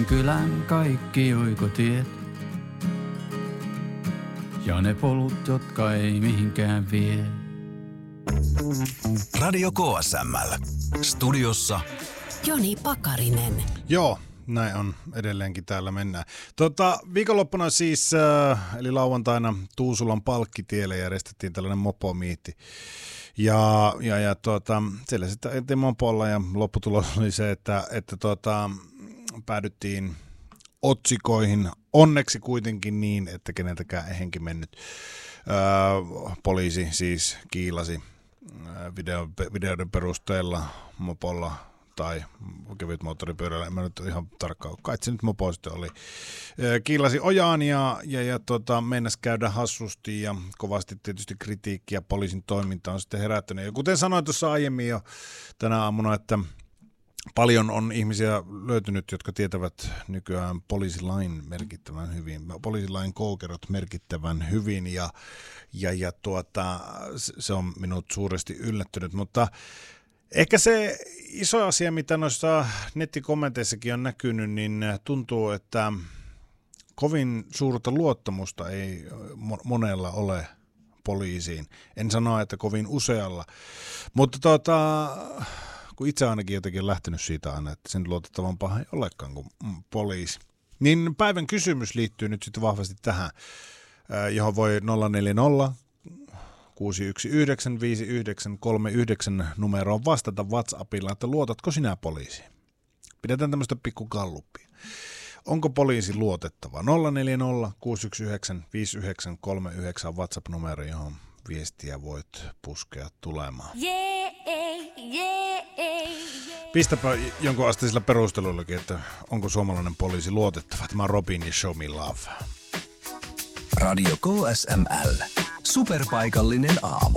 Tunsin kylän kaikki oikotiet ja ne polut, jotka ei mihinkään vie. Radio KSML. Studiossa Joni Pakarinen. Joo, näin on. Edelleenkin täällä mennään. Viikonloppuna siis, eli lauantaina Tuusulan Palkkitielle järjestettiin tällainen mopomiitti. Ja siellä sitten etiin mopolla ja lopputulos oli se, että päädyttiin otsikoihin. Onneksi kuitenkin niin, että keneltäkään ei henki mennyt. Poliisi siis kiilasi videoiden perusteella mopolla tai kevyt moottoripyörällä, en mä nyt ihan tarkkaan, kai se nyt mopo sitten oli. Kiilasi ojaan ja meinasi käydä hassusti ja kovasti tietysti kritiikkiä poliisin toiminta on sitten herättänyt. Ja kuten sanoin tuossa aiemmin jo tänä aamuna, että paljon on ihmisiä löytynyt, jotka tietävät nykyään poliisilain merkittävän hyvin, poliisilain koukerot merkittävän hyvin ja se on minut suuresti yllättynyt, mutta ehkä se iso asia, mitä noissa nettikommenteissakin on näkynyt, niin tuntuu, että kovin suurta luottamusta ei monella ole poliisiin. En sano, että kovin usealla, mutta kun itse ainakin jotenkin on lähtenyt siitä aina, että sen luotettavampaa ei olekaan kuin poliisi. Niin päivän kysymys liittyy nyt sitten vahvasti tähän, johon voi 040 619 5939 numeroon vastata WhatsAppilla, että luotatko sinä poliisiin? Pidetään tämmöistä pikkukallupia. Onko poliisi luotettava? 040 619 5939 on WhatsApp-numero, johon viestiä voit puskea tulemaan. Pistäpä jonkun asteisilla perusteluillakin, että onko suomalainen poliisi luotettava. Tämä on Robin ja Show Me Love. Radio KSML. Superpaikallinen aamu.